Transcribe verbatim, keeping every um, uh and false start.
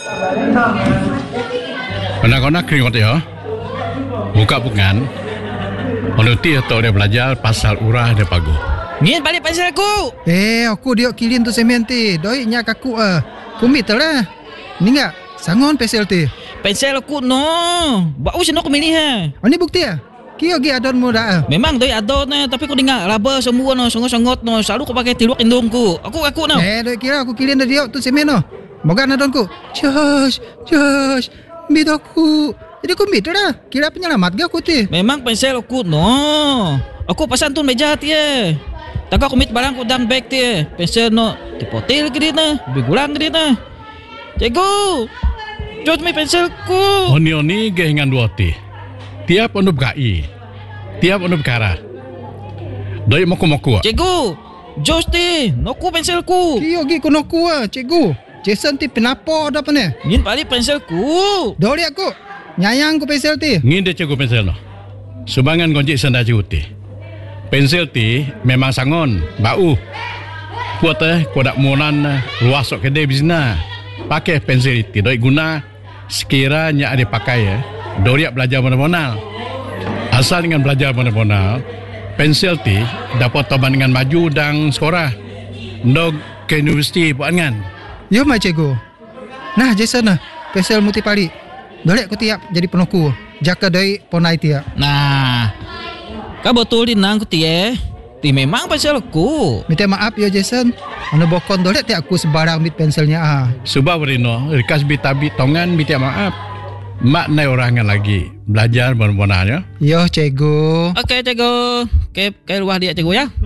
Kena-kena keringat ya. Buka bukan. Kalau dia tahu dia belajar pasal urah dia pagu. Ngin balik pensel aku. Eh, aku dia kilin tu semen ti. Doi nyak aku ah. Kumit lah. Ni enggak sangon pensel ti. Pensel aku no. Bau sino aku milih ha. Oh ni bukti ah. Kio gi adon mo dah. Memang doi adon na tapi aku dengar laba semua no songot-songot no selalu aku pakai tiluak indungku. Aku aku no. Eh, doi kira aku kilin dia tu semen no. Moga adonku. Josh, Josh, bid aku. Jadi aku bid dah. Kira penyelamat ga aku ti. Memang pensel aku no. Aku pasan tu meja ti eh. Taka aku mit barang ku dalam bag ti eh. Pensel no tipotil ke na, bigulang ke na. Cikgu. Jod mi penselku. Oni-oni gehingan dua ti. Tiap onu gai. Tiap onu perkara. Doi moku-moku. Cikgu. Jos ti, noku penselku. Kio gi konoku ah, cikgu. Jason ti penapo dah pene. Ngin balik penselku. Doi aku. Nyayang ku pensel ti. Ngin dia cikgu pensel no. Sumbangan gonjik senda cikgu ti. Pensel ti memang sangon, bau. Kuat eh, kuat monan luas sok kedai bisna. Pakai pensel ti doi guna sekiranya ada pakai ya. Doriak belajar benar-benar. Asal dengan belajar benar-benar, pensel ti dapat toban dengan maju dan sekolah. Ndog ke universiti buat kan. Yo mai cikgu. Nah Jason nah, pensel muti pali. Dolek ku tiap jadi penoku. Jaka doi ponai tiap. Nah, kau betul di nang ku tie. Ti memang pensel aku. Minta maaf ya Jason. Anu bokon dolek ti aku sebarang mit penselnya ah. Subah berino, rikas bitabi tongan minta maaf. Mak nai orangan lagi belajar benar-benar ya. Yo cikgu. Okey cikgu. Okey, ke luar dia cikgu ya.